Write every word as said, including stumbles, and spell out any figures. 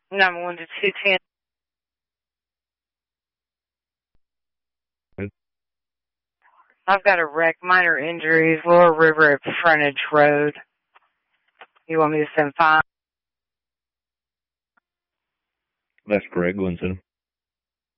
Number one to two ten. I've got a wreck, minor injuries, Lower River at Frontage Road. You want me to send five? That's correct. Go ahead and send them.